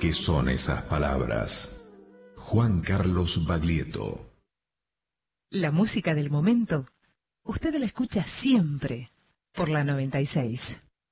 ¿Qué son esas palabras? Juan Carlos Baglietto. La música del momento, usted la escucha siempre por la 96.